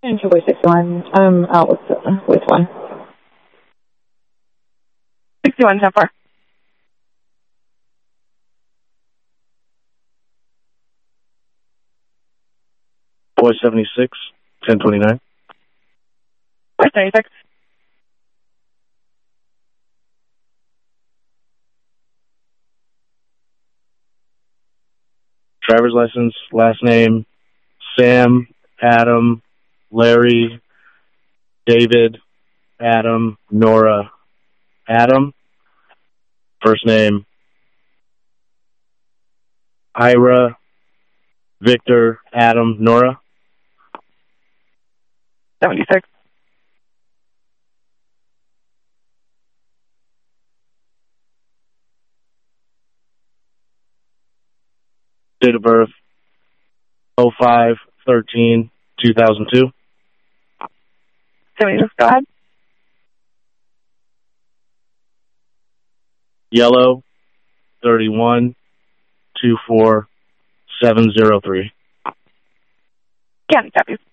And 261. I'm out with one. 61, 10-4. Boy 76, 1029. Boy 76. Driver's license, last name, Sam, Adam, Larry, David, Adam, Nora, Adam. First name, Ira, Victor, Adam, Nora. 76. Date of birth, 05/13/2002. 76, go ahead. Yellow, 31/24703. Can't copy.